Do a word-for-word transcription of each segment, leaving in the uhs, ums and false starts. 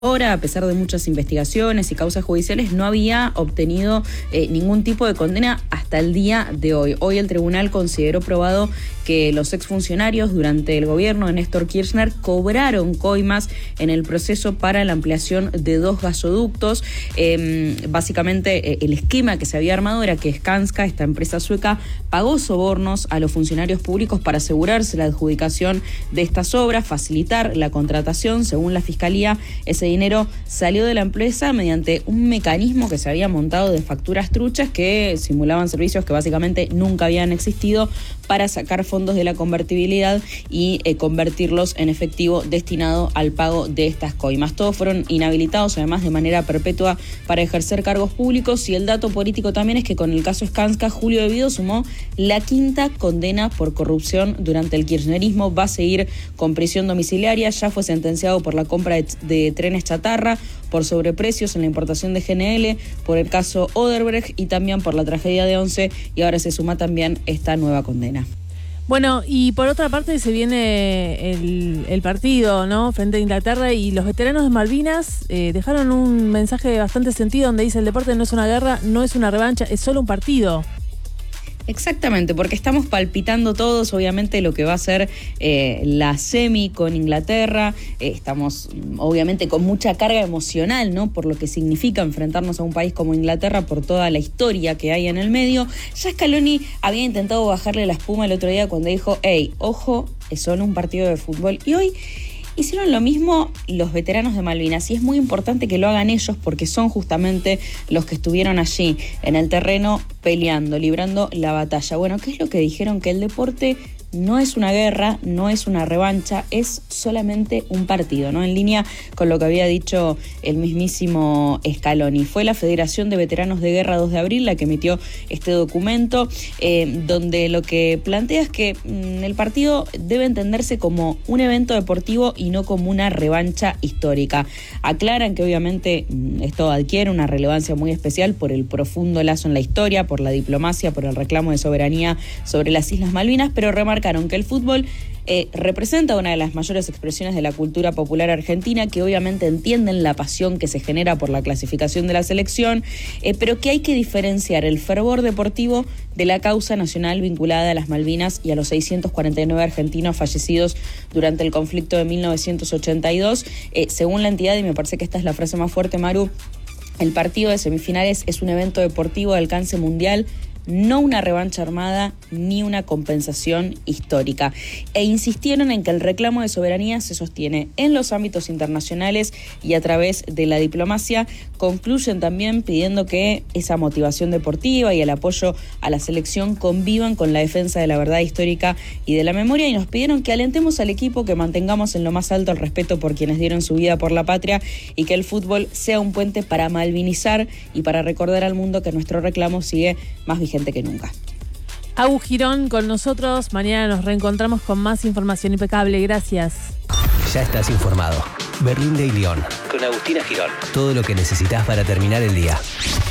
Ahora, a pesar de muchas investigaciones y causas judiciales, no había obtenido eh, ningún tipo de condena hasta el día de hoy. Hoy el tribunal consideró probado que los exfuncionarios durante el gobierno de Néstor Kirchner cobraron coimas en el proceso para la ampliación de dos gasoductos. Eh, básicamente, eh, el esquema que se había armado era que Skanska, esta empresa sueca, pagó sobornos a los funcionarios públicos para asegurarse la adjudicación de estas obras, facilitar la contratación. Según la Fiscalía, ese dinero salió de la empresa mediante un mecanismo que se había montado de facturas truchas que simulaban servicios que básicamente nunca habían existido para sacar fondos de la convertibilidad y eh, convertirlos en efectivo destinado al pago de estas coimas. Todos fueron inhabilitados, además, de manera perpetua para ejercer cargos públicos. Y el dato político también es que con el caso Skanska, Julio Devido sumó la quinta condena por corrupción durante el kirchnerismo. Va a seguir con prisión domiciliaria. Ya fue sentenciado por la compra de, de trenes chatarra, por sobreprecios en la importación de G N L, por el caso Odebrecht y también por la tragedia de Once, y ahora se suma también esta nueva condena. Bueno, y por otra parte se viene el, el partido, ¿no?, frente a Inglaterra, y los veteranos de Malvinas eh, dejaron un mensaje de bastante sentido donde dice: el deporte no es una guerra, no es una revancha, es solo un partido. Exactamente, porque estamos palpitando todos, obviamente, lo que va a ser eh, la semi con Inglaterra. Eh, estamos, obviamente, con mucha carga emocional, ¿no?, por lo que significa enfrentarnos a un país como Inglaterra, por toda la historia que hay en el medio. Ya Scaloni había intentado bajarle la espuma el otro día cuando dijo: hey, ojo, es solo un partido de fútbol. Y hoy hicieron lo mismo los veteranos de Malvinas, y es muy importante que lo hagan ellos porque son justamente los que estuvieron allí en el terreno peleando, librando la batalla. Bueno, ¿qué es lo que dijeron? Que el deporte no es una guerra, no es una revancha, es solamente un partido, ¿no? En línea con lo que había dicho el mismísimo Scaloni. Fue la Federación de Veteranos de Guerra dos de abril la que emitió este documento, eh, donde lo que plantea es que mmm, el partido debe entenderse como un evento deportivo y no como una revancha histórica. Aclaran que obviamente mmm, esto adquiere una relevancia muy especial por el profundo lazo en la historia, por la diplomacia, por el reclamo de soberanía sobre las Islas Malvinas, pero remarcan que el fútbol eh, representa una de las mayores expresiones de la cultura popular argentina, que obviamente entienden la pasión que se genera por la clasificación de la selección, eh, pero que hay que diferenciar el fervor deportivo de la causa nacional vinculada a las Malvinas y a los seiscientos cuarenta y nueve argentinos fallecidos durante el conflicto de mil novecientos ochenta y dos. Eh, según la entidad, y me parece que esta es la frase más fuerte, Maru, el partido de semifinales es un evento deportivo de alcance mundial, no una revancha armada ni una compensación histórica. E insistieron en que el reclamo de soberanía se sostiene en los ámbitos internacionales y a través de la diplomacia. Concluyen también pidiendo que esa motivación deportiva y el apoyo a la selección convivan con la defensa de la verdad histórica y de la memoria, y nos pidieron que alentemos al equipo, que mantengamos en lo más alto el respeto por quienes dieron su vida por la patria, y que el fútbol sea un puente para malvinizar y para recordar al mundo que nuestro reclamo sigue más vigente gente que nunca. Agu Girón con nosotros. Mañana nos reencontramos con más información impecable. Gracias. Ya estás informado. Berlín Day León. Con Agustina Girón. Todo lo que necesitas para terminar el día.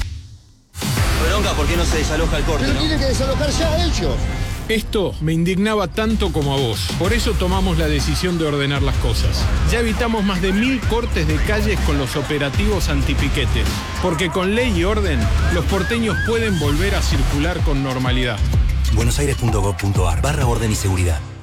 Bronca, ¿por qué no se desaloja el corte, Pero no? tiene que desalojar ya ellos. Esto me indignaba tanto como a vos. Por eso tomamos la decisión de ordenar las cosas. Ya evitamos más de mil cortes de calles con los operativos antipiquetes. Porque con ley y orden, los porteños pueden volver a circular con normalidad. buenosaires punto gov punto ar barra orden y seguridad.